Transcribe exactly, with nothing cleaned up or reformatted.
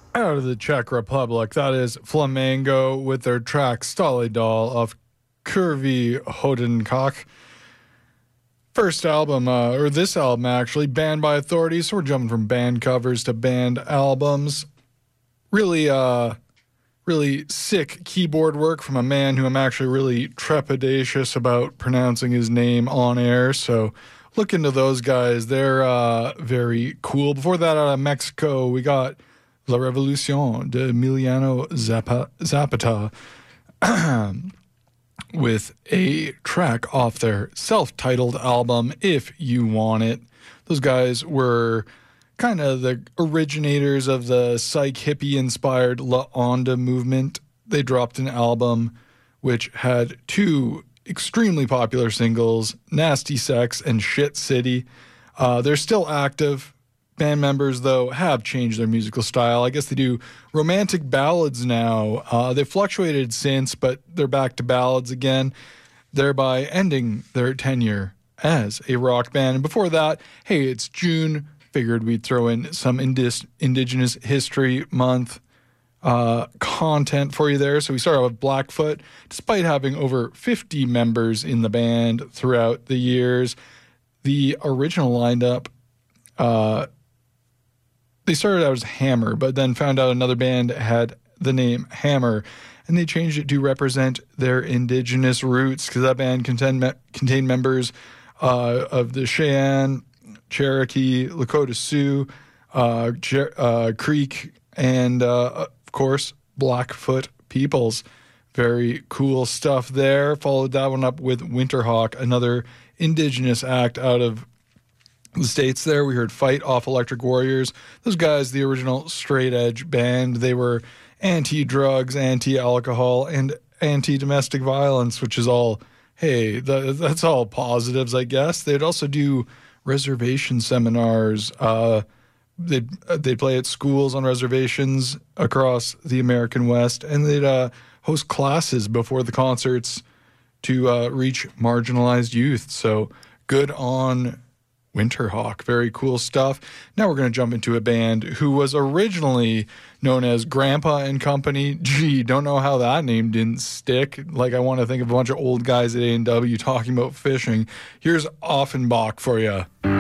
Out of the Czech Republic, that is Flamengo with their track Stali Doll of Curvy Hodenkok. First album, uh, or this album actually, banned by authorities, so we're jumping from band covers to band albums. Really, uh, really sick keyboard work from a man who I'm actually really trepidatious about pronouncing his name on air, so look into those guys. They're uh, very cool. Before that, out of Mexico, we got La Revolución de Emiliano Zappa, Zapata with a track off their self-titled album, If You Want It. Those guys were kind of the originators of the psych hippie-inspired La Onda movement. They dropped an album which had two extremely popular singles, Nasty Sex and Shit City. Uh, they're still active. Band members, though, have changed their musical style. I guess they do romantic ballads now. Uh, they've fluctuated since, but they're back to ballads again, thereby ending their tenure as a rock band. And before that, hey, it's June. Figured we'd throw in some indis- Indigenous History Month uh, content for you there. So we started with Blackfoot. Despite having over fifty members in the band throughout the years, the original lineup, uh, they started out as Hammer, but then found out another band had the name Hammer, and they changed it to represent their indigenous roots, because that band contained, me- contained members uh, of the Cheyenne, Cherokee, Lakota Sioux, uh, Cher- uh, Creek, and, uh, of course, Blackfoot peoples. Very cool stuff there. Followed that one up with Winterhawk, another indigenous act out of the States there. We heard Fight off Electric Warriors. Those guys, the original straight edge band, they were anti-drugs, anti-alcohol, and anti-domestic violence, which is all, hey, th- that's all positives, I guess. They'd also do reservation seminars. Uh, they'd, they'd play at schools on reservations across the American West, and they'd uh, host classes before the concerts to uh, reach marginalized youth. So good on Winterhawk. Very cool stuff. Now we're going to jump into a band who was originally known as Grandpa and Company. Gee, don't know how that name didn't stick. Like, I want to think of a bunch of old guys at A and W talking about fishing. Here's Offenbach for you.